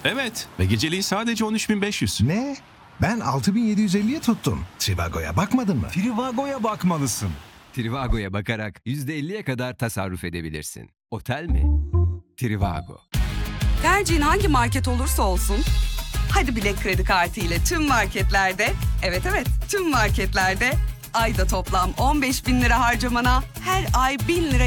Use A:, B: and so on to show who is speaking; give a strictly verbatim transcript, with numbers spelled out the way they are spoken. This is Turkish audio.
A: Evet ve geceliği sadece on üç bin beş yüz.
B: Ne? Ben altı bin yedi yüz elliye tuttum. Trivago'ya bakmadın mı?
C: Trivago'ya bakmalısın.
D: Trivago'ya bakarak yüzde elliye kadar tasarruf edebilirsin. Otel mi? Trivago.
E: Tercihin hangi market olursa olsun, hadi Bilek kredi kartı ile tüm marketlerde, evet evet tüm marketlerde ayda toplam on beş bin lira harcamana her ay bin lira